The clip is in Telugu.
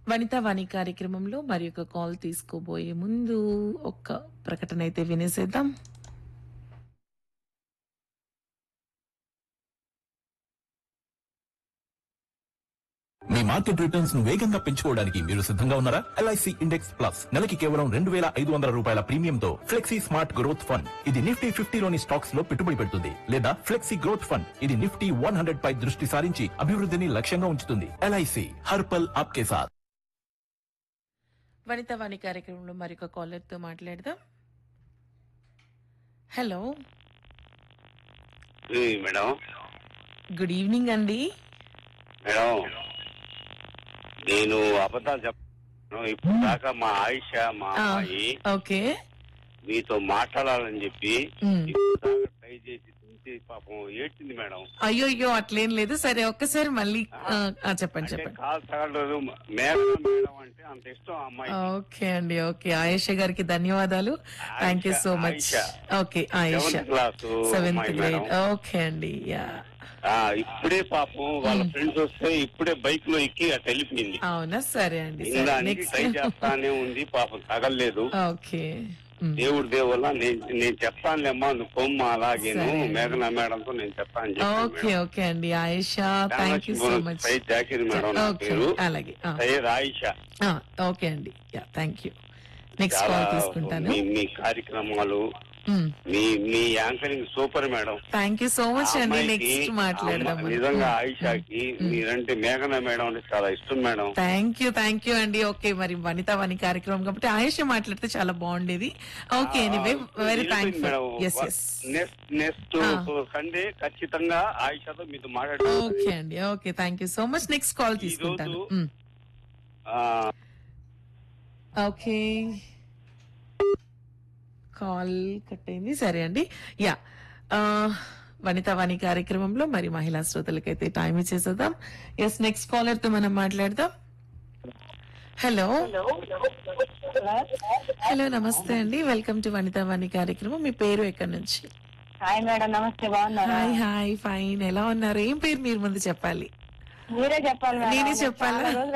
వనితా వాణి కార్యక్రమంలో మరి ఒక కాల్ తీసుకోబోయే ముందు ఒక ప్రకటన అయితే వినేసేద్దాం. మీ మార్కెట్ రిటర్న్స్ ను వేగంగా పెంచుకోవడానికి మీరు సిద్ధంగా ఉన్నారా? ఎల్ఐసి ఇండెక్స్ ప్లస్ నెలకి కేవలం 2,500 రూపాయల ప్రీమియంతో ఫ్లెక్సీ స్మార్ట్ గ్రోత్ ఫండ్. ఇది నిఫ్టీ 50లోని స్టాక్స్ లో పెట్టుబడి పెడుతుంది. లేదా ఫ్లెక్సీ గ్రోత్ ఫండ్, ఇది నిఫ్టీ 100 పై దృష్టి సారించి అభివృద్ధిని లక్ష్యంగా ఉంచుతుంది. ఎల్ఐసి హర్పల్ ఆప్కే సాథ్. వనితా వాణి కార్యక్రమంలో మరి ఒక కాలర్ తో మాట్లాడదాం. హలో, మేడం గుడ్ ఈవినింగ్ అండి. మేడం నేను అబద్ధాలు చెప్పను. ఇప్పుడు దాకా మా ఆయిష మా అమ్మాయి ఓకే, మీతో మాట్లాడాలని చెప్పి ఇప్పుడు దాకా ట్రై చేసి పాపం ఏడ్చింది మేడం. అయ్యో అట్లేం లేదు. సరే ఒక్కసారి మళ్ళీ చెప్పండి చెప్పండి. కాల్ తగలదు మేడం మేడం అంటే అంత ఇష్టం ఆ అమ్మాయి. ఓకే అండి, ఓకే. ఆయేష గారికి ధన్యవాదాలు. Thank you so much. Okay, Ayesha 7th grade. Okay అండి, యా. ఇప్పుడే పాపం వాళ్ళ ఫ్రెండ్స్ వస్తే ఇప్పుడే బైక్ లో ఎక్కి అటు వెళ్ళిపోయింది. అవునా, సరే అండి. ట్రై చేస్తానే ఉంది, పాపం తగలలేదు. ఓకే, దేవుడి దేవుళ్ళ నేను చెప్తానులేమ్మా, నువ్వు కొమ్మ అలాగే మేఘనా మేడంతో నేను చెప్తాను. ఓకే ఓకే అండి, Ayesha thank you so much. Zakir madam నా పేరు. అలాగే, ఆయిష. ఓకే అండి, yeah, thank you. Next call తీసుకుంటాను. మీ కార్యక్రమాలు, మీ anchoring super madam. Thank you so much అండి. నెక్స్ట్ మాట్లాడదాం. నిజంగా ఆయిషాకి మీరంటే మేఘనా మేడం అంటే చాలా ఇష్టం మేడం. థ్యాంక్ యూ అండి. ఓకే, మరి వనితా వాణి కార్యక్రమం కాబట్టి ఆయేష మాట్లాడితే చాలా బాగుండేది. Okay, anyway very thankful. Next Sunday ఖచ్చితంగా ఆయిషాతో మీతో మాట్లాడతాను. ఓకే అండి, okay, thank you so much. Next call తీసుకుంటాను. ఓకే, కాల్ కట్ అయింది. సరే అండి, యా. వనితా వాణి కార్యక్రమంలో మరి మహిళా శ్రోతలకైతే టైం ఇచ్చేసేద్దాం. ఎస్, నెక్స్ట్ కాలర్ తో మనం మాట్లాడదాం. హలో హలో, నమస్తే అండి. వెల్కమ్ టు వనితా వాణి కార్యక్రమం. మీ పేరు ఎక్కడి నుంచి? హాయ్ మేడం, నమస్తే. బాగున్నారా? Hi, fine. ఎలా ఉన్నారు? ఏం పేరు మీరు ముందు చెప్పాలి? మీరే చెప్పాలి. నేనే చెప్పాలా?